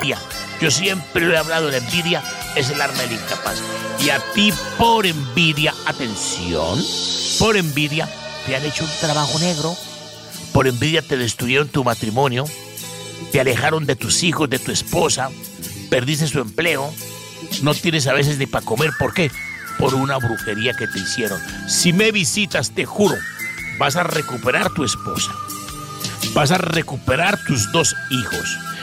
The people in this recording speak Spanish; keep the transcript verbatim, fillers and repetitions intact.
envidia. Yo siempre le he hablado de la envidia, es el arma del incapaz. Y a ti por envidia, atención, por envidia te han hecho un trabajo negro, por envidia te destruyeron tu matrimonio, te alejaron de tus hijos, de tu esposa, perdiste su empleo, no tienes a veces ni para comer. ¿Por qué? Por una brujería que te hicieron. Si me visitas, te juro, vas a recuperar tu esposa, vas a recuperar tus dos hijos,